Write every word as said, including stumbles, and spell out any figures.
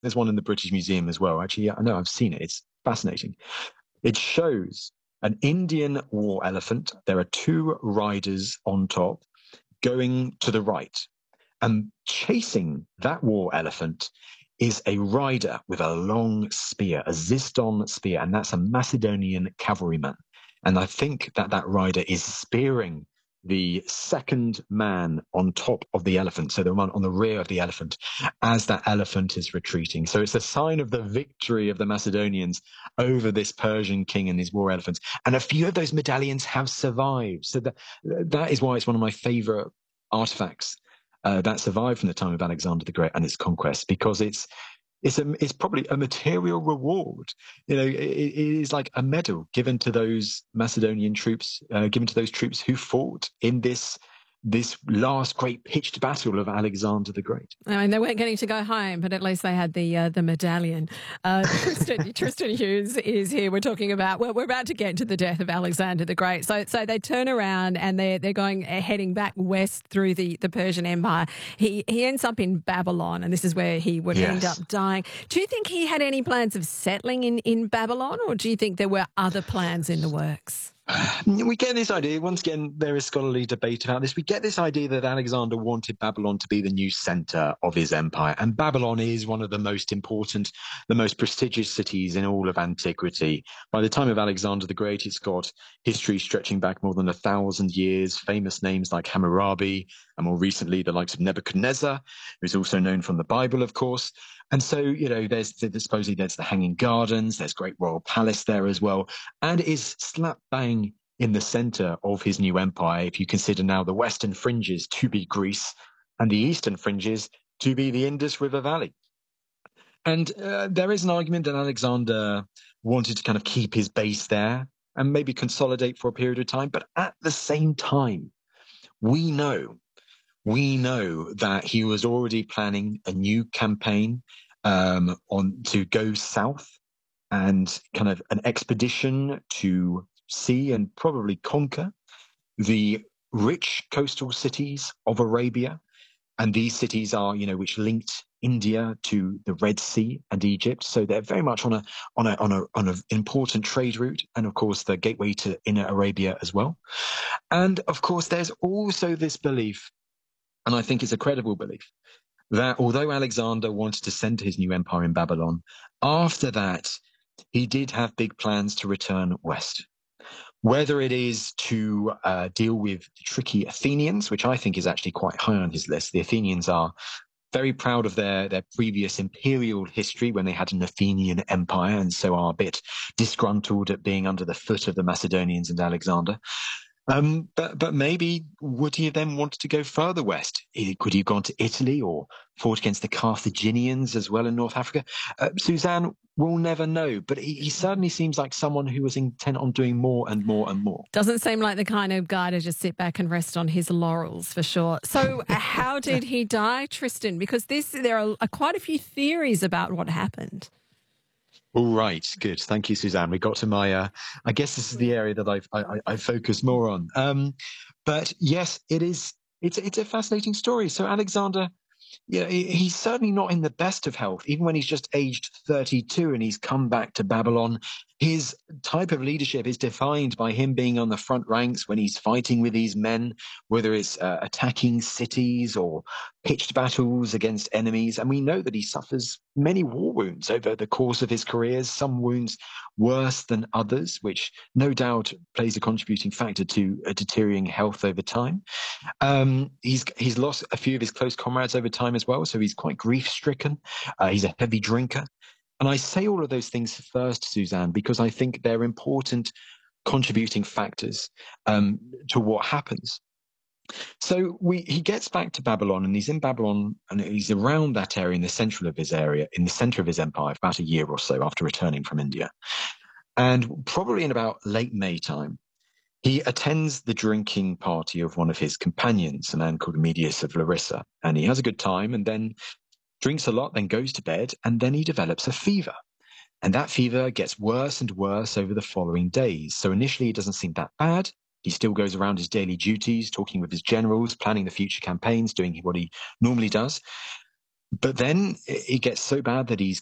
There's one in the British Museum as well. Actually, I know I've seen it. It's fascinating. It shows an Indian war elephant. There are two riders on top going to the right, and chasing that war elephant is a rider with a long spear, a Ziston spear, and that's a Macedonian cavalryman. And I think that that rider is spearing the second man on top of the elephant, so the one on the rear of the elephant, as that elephant is retreating. So it's a sign of the victory of the Macedonians over this Persian king and his war elephants. And a few of those medallions have survived. So that, that is why it's one of my favorite artifacts uh, that survived from the time of Alexander the Great and its conquest, because it's It's a, it's probably a material reward. You know, it, it is like a medal given to those Macedonian troops, uh, given to those troops who fought in this this last great pitched battle of Alexander the Great. I mean, they weren't getting to go home, but at least they had the uh, the medallion. Uh, Tristan, Tristan Hughes is here. We're talking about, well, we're about to get to the death of Alexander the Great. So so they turn around and they're, they're going, uh, heading back west through the, the Persian Empire. He, he ends up in Babylon, and this is where he would yes. end up dying. Do you think he had any plans of settling in, in Babylon, or do you think there were other plans in the works? We get this idea, once again, there is scholarly debate about this. We get this idea that Alexander wanted Babylon to be the new center of his empire. And Babylon is one of the most important, the most prestigious cities in all of antiquity. By the time of Alexander the Great, it's got history stretching back more than a thousand years, famous names like Hammurabi, and more recently, the likes of Nebuchadnezzar, who's also known from the Bible, of course. And so, you know, there's, there's supposedly there's the Hanging Gardens, there's Great Royal Palace there as well, and it is slap bang in the center of his new empire, if you consider now the western fringes to be Greece and the eastern fringes to be the Indus River Valley. And uh, there is an argument that Alexander wanted to kind of keep his base there and maybe consolidate for a period of time. But at the same time, we know We know that he was already planning a new campaign um, on to go south, and kind of an expedition to see and probably conquer the rich coastal cities of Arabia. And these cities are, you know, which linked India to the Red Sea and Egypt. So they're very much on a on a on a on an important trade route, and of course the gateway to inner Arabia as well. And of course, there's also this belief, and I think it's a credible belief, that although Alexander wanted to center his new empire in Babylon, after that, he did have big plans to return west. Whether it is to uh, deal with the tricky Athenians, which I think is actually quite high on his list. The Athenians are very proud of their, their previous imperial history when they had an Athenian empire, and so are a bit disgruntled at being under the foot of the Macedonians and Alexander. Um, but, but maybe would he have then wanted to go further west? Could he have gone to Italy or fought against the Carthaginians as well in North Africa? Uh, Suzanne, we'll never know, but he, he certainly seems like someone who was intent on doing more and more and more. Doesn't seem like the kind of guy to just sit back and rest on his laurels, for sure. So how did he die, Tristan? Because this there are quite a few theories about what happened. All right, good. Thank you, Suzanne. We got to my, uh, I guess this is the area that I've, I, I focus more on. Um, but yes, it is, it's, it's a fascinating story. So Alexander, yeah, he's certainly not in the best of health, even when he's just aged thirty-two and he's come back to Babylon. His type of leadership is defined by him being on the front ranks when he's fighting with these men, whether it's uh, attacking cities or pitched battles against enemies. And we know that he suffers many war wounds over the course of his careers, some wounds worse than others, which no doubt plays a contributing factor to a deteriorating health over time. Um, he's he's lost a few of his close comrades over time as well, so he's quite grief-stricken. Uh, he's a heavy drinker. And I say all of those things first, Suzanne, because I think they're important contributing factors um, to what happens. So we, he gets back to Babylon, and he's in Babylon, and he's around that area in the central of his area, in the center of his empire, for about a year or so after returning from India. And probably in about late May time, he attends the drinking party of one of his companions, a man called Medius of Larissa, and he has a good time, and then drinks a lot, then goes to bed, and then he develops a fever. And that fever gets worse and worse over the following days. So initially it doesn't seem that bad. He still goes around his daily duties, talking with his generals, planning the future campaigns, doing what he normally does. but then it gets so bad that he's